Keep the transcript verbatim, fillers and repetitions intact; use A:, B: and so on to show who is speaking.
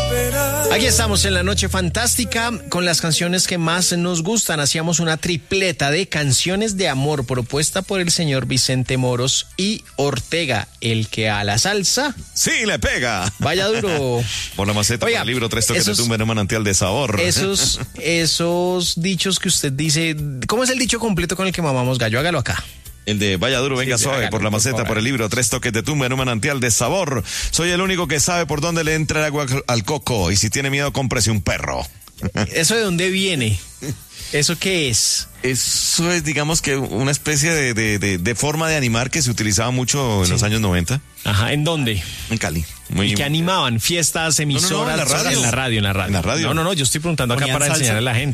A: Aquí estamos en la noche fantástica con las canciones que más nos gustan. Hacíamos una tripleta de canciones de amor propuesta por el señor Vicente Moros y Ortega, el que a la salsa
B: sí le pega.
A: Vaya duro.
B: Por la maceta,
A: Oiga,
B: por el libro Tres toques
A: esos,
B: de tumba en un manantial de sabor.
A: Esos, esos dichos que usted dice, ¿cómo es el dicho completo con el que mamamos gallo? Hágalo acá.
B: El de vaya duro, venga sí, suave, hágalo, por la maceta, por, por el libro Tres toques de tumba en un manantial de sabor. Soy el único que sabe por dónde le entra el agua al coco y si tiene miedo, cómprese un perro.
A: ¿Eso de dónde viene? ¿Eso qué es?
B: Eso es, digamos que una especie de, de, de, de forma de animar que se utilizaba mucho en sí. los años noventa.
A: Ajá, ¿en dónde?
B: En Cali.
A: Muy... ¿Y que animaban? ¿Fiestas, emisoras?
B: No, no, no, en la radio.
A: En la radio, en la radio.
B: En la radio.
A: No, no, no, yo estoy preguntando acá para enseñarle a la gente.